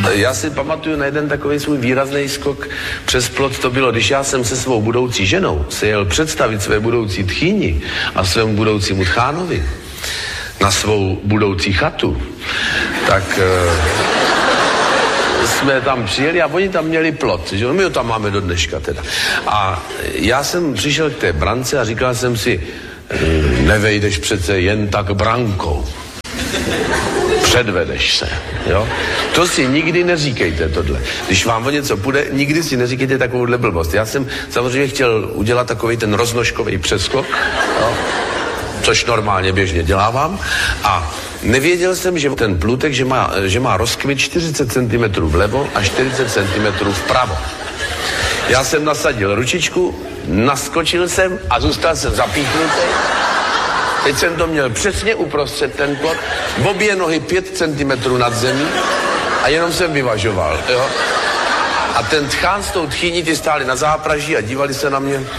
Já si pamatuju na jeden takový svůj výrazný skok přes plot. To bylo, když já jsem se svou budoucí ženou se jel představit své budoucí tchýni a svému budoucímu tchánovi na svou budoucí chatu, tak jsme tam přijeli a oni tam měli plot, že my ho tam máme do dneška teda. A já jsem přišel k té brance a říkal jsem si, nevejdeš přece jen tak brankou. Předvedeš se, jo? To si nikdy neříkejte tohle. Když vám o něco půjde, nikdy si neříkejte takovouhle blbost. Já jsem samozřejmě chtěl udělat takový ten roznožkový přeskok, jo? Což normálně běžně dělávám. A nevěděl jsem, že ten plutek, že má rozkvět 40 cm vlevo a 40 cm vpravo. Já jsem nasadil ručičku, naskočil jsem a zůstal jsem zapíchnutý. Teď jsem to měl přesně uprostřed ten plot, obě nohy 5 cm nad zemí a jenom jsem vyvažoval, jo. A ten tchán s tou tchýní, ty stáli na zápraží a dívali se na mě.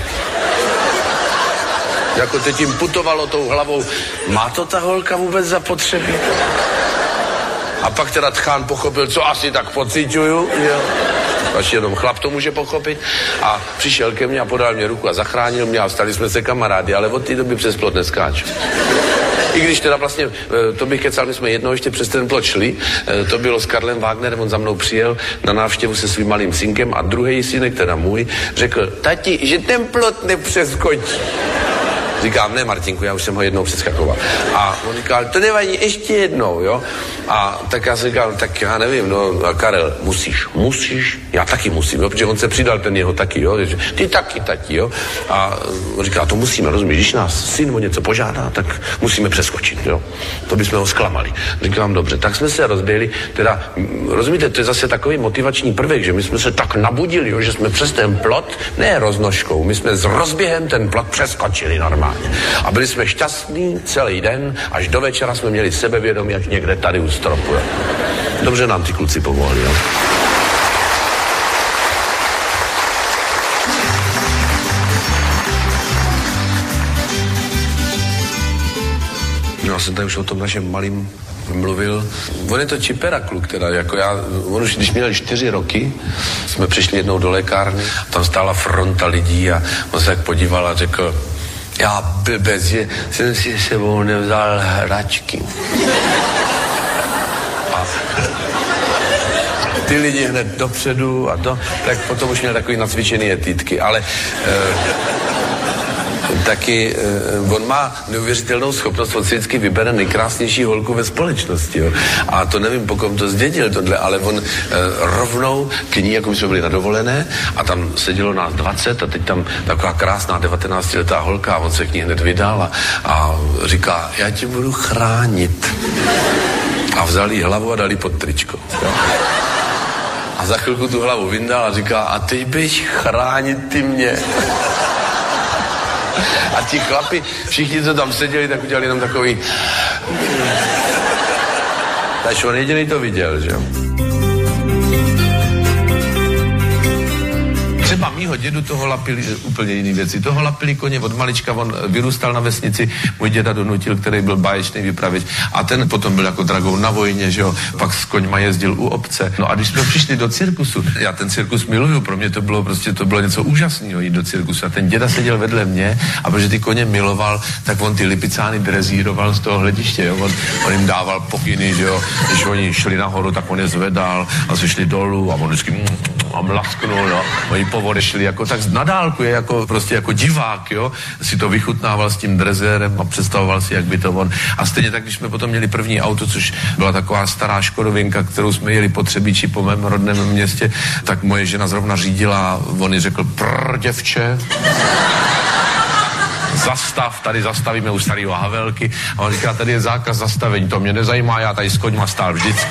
Jako teď jim putovalo tou hlavou, má to ta holka vůbec zapotřebí? A pak teda tchán pochopil, co asi tak pociťuju, jo. Až jenom chlap to může pochopit. A přišel ke mně a podal mě ruku a zachránil mě a stali jsme se kamarády, ale od té doby přes plot neskáču. I když teda vlastně, to bych kecal, my jsme jednou ještě přes ten plot šli, to bylo s Karlem Wagnerem, on za mnou přijel na návštěvu se svým malým synkem a druhý synek, teda můj, řekl, tati, že ten plot nepřeskočí. Říkám, ne, Martinku, já už jsem ho jednou přeskakoval. A on říkal, to nevadí, ještě jednou, jo. A tak já jsem říkal, tak já nevím, no, Karel, musíš, já taky musím, jo, protože on se přidal ten jeho taky, jo, ty taky, tati, jo. A on říká, to musíme, rozumíš, když nás syn o něco požádá, tak musíme přeskočit, jo. To bychom ho zklamali. Říkám, dobře, tak jsme se rozběhli, teda, rozumíte, to je zase takový motivační prvek, že my jsme se tak nabudili, jo, že jsme přes ten plot, ne roznožkou, my jsme s rozběhem ten plot přeskočili normálně. A byli jsme šťastní celý den, až do večera jsme měli sebevědomí, jak někde tady u stropu. Jo. Dobře nám ty kluci pomohli, jo. No, já jsem tady už o tom našem malým mluvil. On je to čipera kluk, teda, jako já, on už, když měl 4 roky, jsme přišli jednou do lékárny, tam stála fronta lidí a on se tak podíval a řekl, já blbec, že jsem si sebou nevzal hračky. A ty lidi hned dopředu a to, tak potom už měl takový nacvičený etítky, ale taky on má neuvěřitelnou schopnost, on si vždycky vybere nejkrásnější holku ve společnosti, jo. A to nevím, po kom to zdědil tohle, ale on rovnou k ní, jako my jsme byli na dovolené a tam sedělo nás 20 a teď tam taková krásná 19letá holka a on se k ní hned vydal a říká, já tě budu chránit. A vzal jí hlavu a dal jí pod tričko. Jo. A za chvilku tu hlavu vyndal a říká, a teď běž chránit ty mě. A ti chlapi, všichni, co tam seděli, tak udělali jenom takový... Takže on jediný to viděl, že jo. Třeba mýho dědu toho lapili úplně jiný věci. Toho lapili koně od malička, on vyrůstal na vesnici, můj děda donutil, který byl báječný vypravěč a ten potom byl jako dragoun na vojně, že jo, pak s koňma jezdil u obce. No a když jsme přišli do cirkusu, já ten cirkus miluju, pro mě to bylo prostě, to bylo něco úžasného jít do cirkusu a ten děda seděl vedle mě a protože ty koně miloval, tak on ty lipicány drezíroval z toho hlediště, jo, on jim dával pokyny, že jo, když oni šli nahoru, tak on je zvedal a šli dolů a on vždycky a mlasknul, jo, oni odešli jako tak na dálku, je jako prostě jako divák, jo, si to vychutnával s tím drezérem a představoval si, jak by to on. A stejně tak, když jsme potom měli první auto, což byla taková stará škodovinka, kterou jsme jeli po Třebíči, po mém rodném městě, tak moje žena zrovna řídila a on jí řekl, děvče, zastav, tady zastavíme u starého Havelky a on říká, tady je zákaz zastavení, to mě nezajímá, já tady s koňma stál vždycky.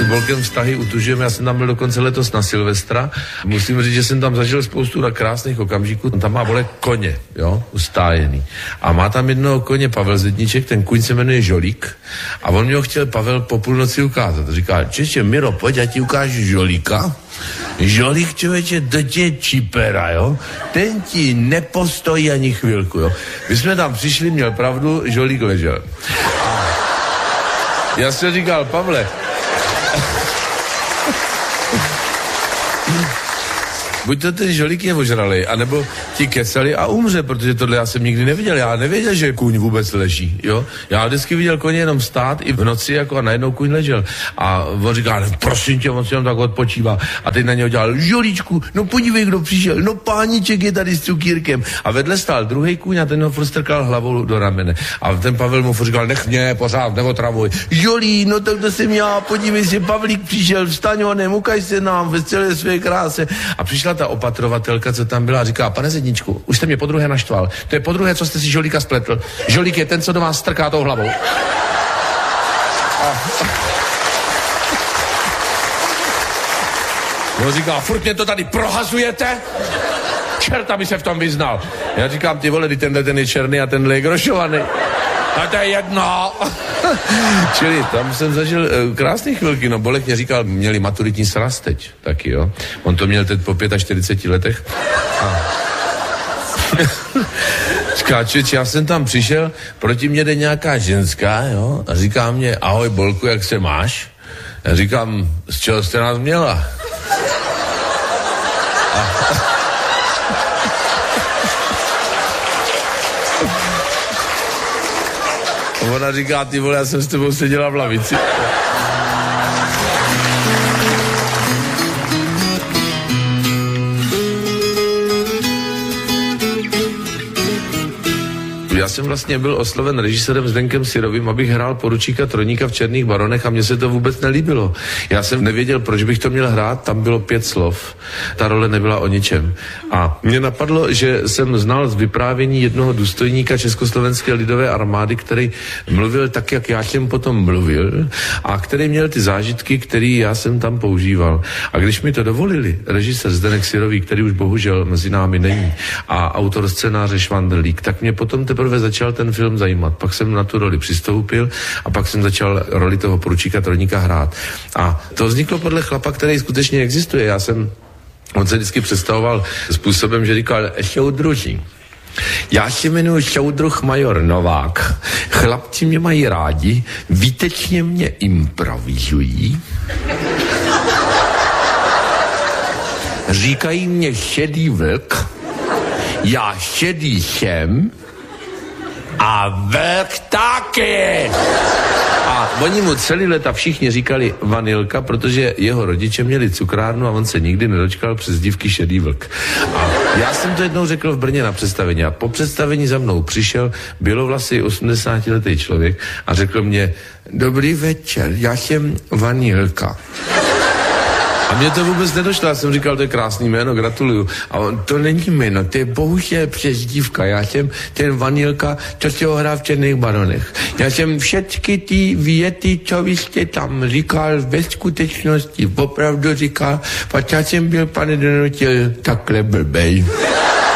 Bolkem vztahy utužujeme, já jsem tam byl dokonce letos na Silvestra. Musím říct, že jsem tam zažil spoustu krásných okamžiků. Tam má vole koně, jo, ustájený. A má tam jednoho koně Pavel Zedníček, ten kuň se jmenuje Žolík. A on mě ho chtěl Pavel po půlnoci ukázat. Říká, čeště, Miro, pojď, já ti ukážu Žolíka. Žolík, člověče, to je čipera, jo. Ten ti nepostojí ani chvilku, jo. My jsme tam přišli, měl pravdu, Žolík ležel. A já jsem říkal, Pavle, buď to ten Žolík je ožralej, anebo ti kecali a umře, protože tohle já jsem nikdy neviděl. Já nevěděl, že kůň vůbec leží, jo. Já vždycky viděl koně jenom stát i v noci, jako a najednou kůň ležel. A on říká, prosím tě, on si jenom tak odpočívá. A teď na něho dělal, Žolíčku, no podívej, kdo přišel, no páníček je tady s cukírkem. A vedle stál druhý kůň a ten ho strkal hlavou do ramene. A ten Pavel mu říkal, nech mě, pořád, neotravuj. Žolí, no tak to jsem já, podívej si, Pavlík přišel, vstaň honem, ukaž se nám ve celé své kráse. A přišla ta opatrovatelka, co tam byla, a říká, pane Zedníčku, už jste mě podruhé naštval. To je podruhé, co jste si Žolíka spletl. Žolík je ten, co do vás strká tou hlavou. On říká, furt mě to tady prohazujete? Čert, aby se v tom vyznal. Já říkám, ty vole, tenhle ten je černý a tenhle je grošovaný. A to je jedno. Čili tam jsem zažil krásné chvilky, no Bolek mě říkal, měli maturitní sraz teď, taky, jo. On to měl teď po 45 letech. A... Říká, já jsem tam přišel, proti mě jde nějaká ženská, jo, a říká mě, ahoj Bolku, jak se máš? Já říkám, z čeho jste nás měla? Ona říká, ty vole, já jsem s tebou seděla v lavici. Já jsem vlastně byl osloven režisérem Zdenkem Syrovým, abych hrál poručíka Troníka v Černých baronech a mně se to vůbec nelíbilo. Já jsem nevěděl, proč bych to měl hrát, tam bylo 5 slov. Ta role nebyla o ničem. A mě napadlo, že jsem znal z vyprávění jednoho důstojníka Československé lidové armády, který mluvil tak, jak já jsem potom mluvil a který měl ty zážitky, které já jsem tam používal. A když mi to dovolili, režisér Zdenek Syrový, který už bohužel mezi námi není, a autor scénáře Švandelík, tak mě potom teprve začal ten film zajímat. Pak jsem na tu roli přistoupil a pak jsem začal roli toho poručíka Troníka hrát. A to vzniklo podle chlapa, který skutečně existuje. On se vždycky představoval způsobem, že říkal, soudruží. Já se jmenuji soudruh major Novák. Chlapci mě mají rádi, výtečně mě improvizují. Říkají mě šedý vlk. Já šedý jsem a vlk taky. A oni mu celý leta všichni říkali Vanilka, protože jeho rodiče měli cukrárnu a on se nikdy nedočkal přes dívky šedý vlk. A já jsem to jednou řekl v Brně na představení a po představení za mnou přišel bělovlasý 80letý člověk a řekl mě, dobrý večer, já jsem Vanilka. A mě to vůbec nedošlo, já jsem říkal, to je krásný jméno, gratuluju. A on, to není jméno, to je bohužel přezdívka. Já jsem ten Vanilka, co se ho hrá v Černých baronech. Já jsem všechny ty věty, co vy jste tam říkal, ve skutečnosti opravdu říkal, pak já jsem byl, pane donutil, takhle blbej.